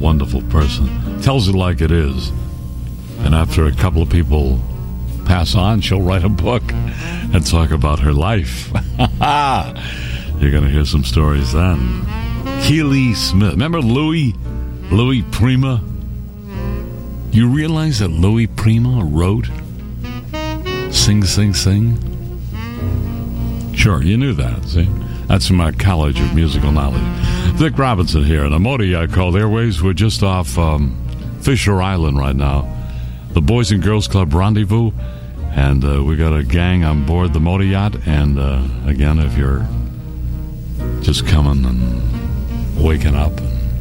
wonderful person. Tells it like it is. And after a couple of people pass on, she'll write a book and talk about her life. You're going to hear some stories then. Keely Smith. Remember Louis Prima? You realize that Louis Prima wrote Sing, Sing, Sing? Sure, you knew that, see? That's from our College of Musical Knowledge. Vic Robinson here, and Motor Called Airways. We're just off Fisher Island right now. The Boys and Girls Club Rendezvous, and we got a gang on board the motor yacht. And again, if you're just coming and waking up,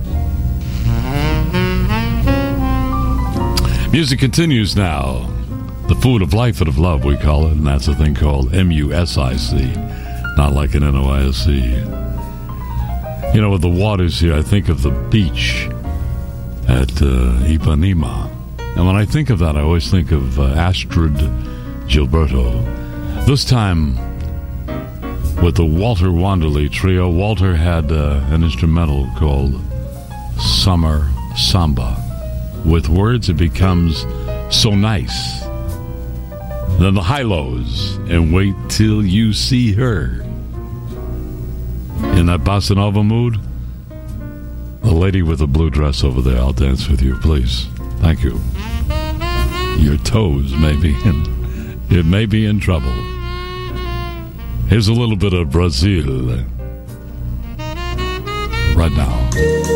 music continues now. The food of life and of love, we call it, and that's a thing called MUSIC, not like an NOISC. You know, with the waters here, I think of the beach at Ipanema. And when I think of that, I always think of Astrid Gilberto. This time, with the Walter Wanderley Trio, Walter had an instrumental called Summer Samba. With words, it becomes so nice. Then the high-lows, and wait till you see her. In that bossa nova mood, the lady with the blue dress over there, I'll dance with you, please. Thank you. Your toes may be in trouble. Here's a little bit of Brazil right now.